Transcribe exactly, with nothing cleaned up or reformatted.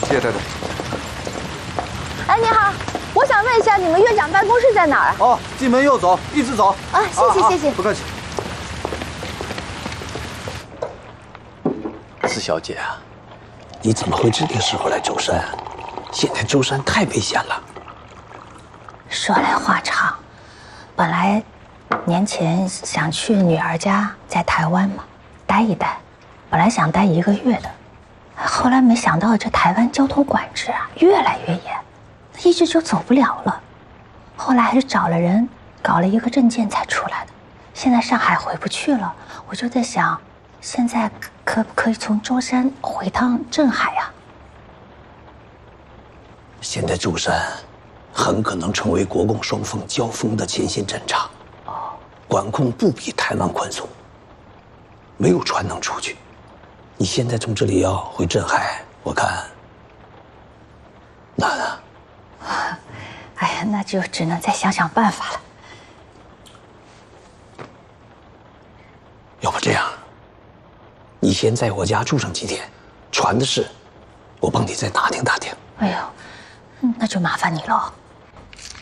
谢谢太太。 哎，你好，我想问一下，你们院长办公室在哪儿啊？ 哦，进门右走，一直走。 啊，谢谢谢谢， 不客气。 四小姐啊，你怎么会这个时候来舟山？现在舟山太危险了。 说来话长，本来年前想去女儿家，在台湾嘛待一待，本来想待一个月的，后来没想到这台湾交通管制啊越来越严，一直就走不了了。后来还是找了人搞了一个证件才出来的。现在上海回不去了，我就在想，现在可不可以从舟山回趟镇海啊？ 现在舟山很可能成为国共双方交锋的前线战场，管控不比台湾宽松，没有船能出去。你现在从这里要回镇海，我看难啊。 哎呀，那就只能再想想办法了。 要不这样，你先在我家住上几天，船的事，我帮你再打听打听。 哎呦，那就麻烦你了。